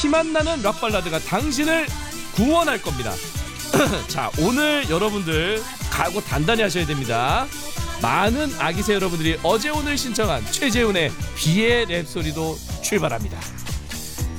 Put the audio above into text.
피만 나는 락발라드가 당신을 구원할 겁니다. 자, 오늘 여러분들 각오 단단히 하셔야 됩니다. 많은 아기새 여러분들이 어제 오늘 신청한 최재훈의 비의 랩소리도 출발합니다.